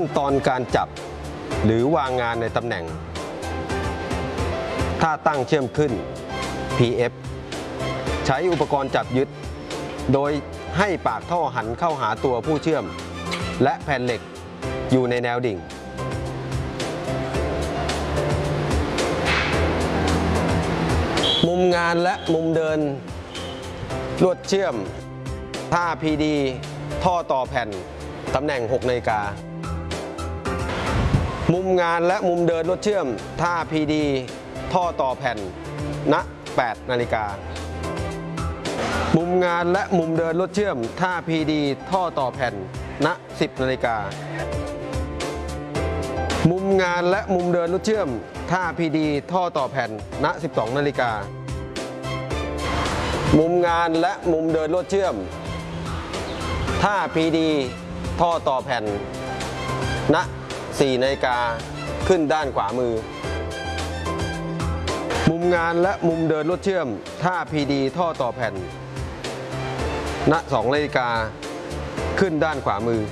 ตอนการจับหรือวางงานในตำแหน่งท่าตั้งเชื่อมขึ้น PF ใช้อุปกรณ์จับยึดโดยให้ปากท่อหันเข้าหาตัวผู้เชื่อมและแผ่นเหล็กอยู่ในแนวดิ่งมุมงานและมุมเดินลวดเชื่อมท่า PD ท่อต่อแผ่นตำแหน่ง6 นาฬิกามุมงานและมุมเดินลวดเชื่อมท่า PD ท่อต่อแผ่นณ 8 นาฬิกามุมงานและมุมเดินลวดเชื่อมท่า PD ท่อต่อแผ่นณ 10 นาฬิกามุมงานและมุมเดินลวดเชื่อมท่า PD ท่อต่อแผ่นณ 12 นาฬิกามุมงานและมุมเดินลวดเชื่อมท่า PD ท่อต่อแผ่นณ 4 นาฬิกาขึ้นด้านขวามือมุมงานและมุมเดินลวดเชื่อมท่า PD ท่อต่อแผ่นณ 2 นาฬิกาขึ้นด้านขวามือ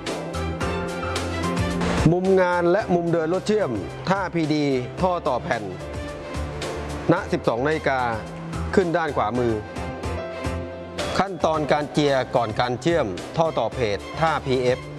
มุมงานและมุมเดินลวดเชื่อมท่า PD ท่อต่อแผ่นณ 12 นาฬิกาขึ้นด้านขวามือขั้นตอนการเจียร์ก่อนการเชื่อมท่อต่อเพจท่า PF